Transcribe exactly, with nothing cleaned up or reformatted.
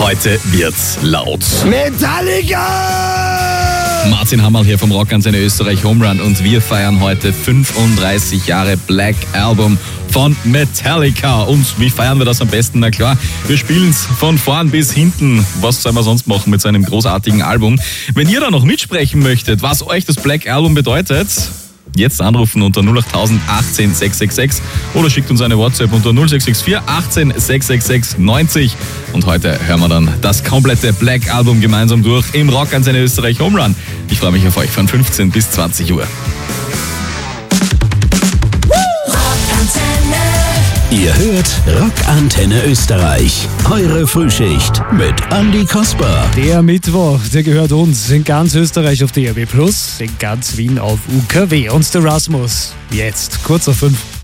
Heute wird's laut. Metallica! Martin Hammerl hier vom Rockantenne Österreich Home Run und wir feiern heute fünfunddreißig Jahre Black Album von Metallica. Und wie feiern wir das am besten? Na klar, wir spielen's von vorn bis hinten. Was soll man sonst machen mit so einem großartigen Album? Wenn ihr da noch mitsprechen möchtet, was euch das Black Album bedeutet, jetzt anrufen unter null acht null null achtzehn sechs sechs sechs oder schickt uns eine WhatsApp unter null sechs sechs vier achtzehn sechs sechs sechs neunzig. Und heute hören wir dann das komplette Black Album gemeinsam durch im Rockantenne Österreich Home Run. Ich freue mich auf euch von fünfzehn bis zwanzig Uhr. Ihr hört Rockantenne Österreich. Eure Frühschicht mit Andi Kasper. Der Mittwoch, der gehört uns in ganz Österreich auf D A B plus, in ganz Wien auf U K W. Und der Rasmus, jetzt kurz auf fünf.